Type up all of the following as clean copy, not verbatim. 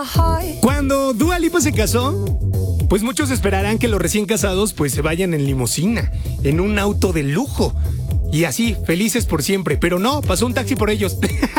Cuando Dua Lipa se casó, pues muchos esperarán que los recién casados pues se vayan en limusina, en un auto de lujo. Y así, felices por siempre. Pero no, pasó un taxi por ellos.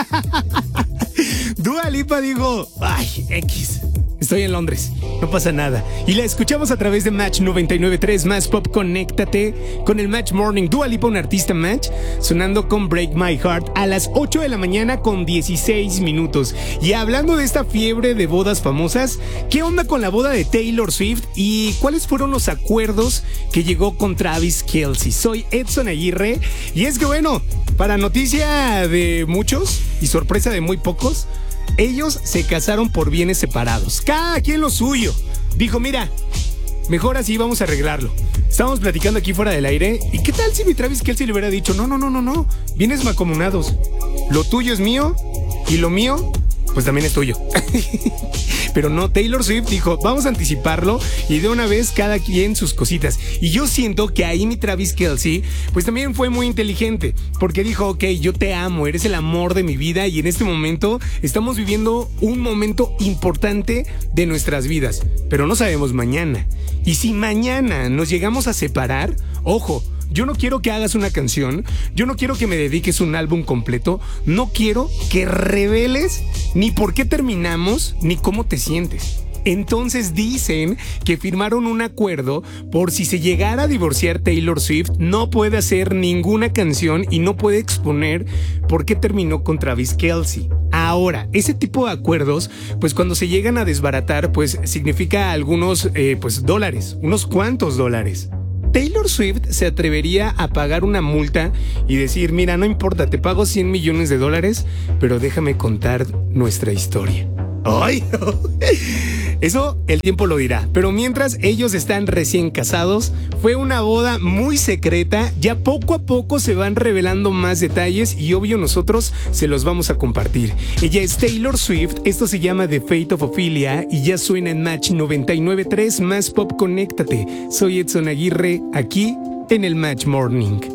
Dua Lipa dijo, ay, X, estoy en Londres, no pasa nada. Y la escuchamos a través de Match 99.3, Más Pop, conéctate con el Match Morning. Dua Lipa, un artista Match, sonando con Break My Heart a las 8 de la mañana con 16 minutos. Y hablando de esta fiebre de bodas famosas, ¿qué onda con la boda de Taylor Swift? ¿Y cuáles fueron los acuerdos que llegó con Travis Kelce? Soy Edson Aguirre y es que bueno, para noticia de muchos y sorpresa de muy pocos, ellos se casaron por bienes separados. Cada quien lo suyo. Dijo, mira, mejor así vamos a arreglarlo. Estábamos platicando aquí fuera del aire. ¿Y qué tal si mi Travis Kelce le hubiera dicho, no, bienes mancomunados? Lo tuyo es mío y lo mío, pues también es tuyo. Pero no, Taylor Swift dijo, vamos a anticiparlo y de una vez cada quien sus cositas. Y yo siento que ahí mi Travis Kelce, pues también fue muy inteligente, porque dijo, ok, yo te amo, eres el amor de mi vida y en este momento estamos viviendo un momento importante de nuestras vidas, pero no sabemos mañana. Y si mañana nos llegamos a separar, ojo, yo no quiero que hagas una canción, yo no quiero que me dediques un álbum completo, no quiero que reveles ni por qué terminamos ni cómo te sientes. Entonces dicen que firmaron un acuerdo por si se llegara a divorciar Taylor Swift, no puede hacer ninguna canción y no puede exponer por qué terminó con Travis Kelce. Ahora, ese tipo de acuerdos, pues cuando se llegan a desbaratar, pues significa algunos dólares, unos cuantos dólares. Taylor Swift se atrevería a pagar una multa y decir, mira, no importa, te pago $100 millones, pero déjame contar nuestra historia. ¡Ay! Eso el tiempo lo dirá. Pero mientras ellos están recién casados, fue una boda muy secreta. Ya poco a poco se van revelando más detalles y obvio nosotros se los vamos a compartir. Ella es Taylor Swift, esto se llama The Fate of Ophelia y ya suena en Match 99.3, Más Pop, conéctate. Soy Edson Aguirre, aquí en el Match Morning.